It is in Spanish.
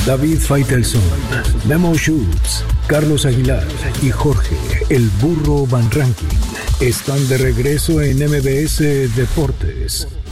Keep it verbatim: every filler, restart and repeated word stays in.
David Faitelson, Memo Schutz, Carlos Aguilar y Jorge El Burro Van Ranking están de regreso en M B S Deportes.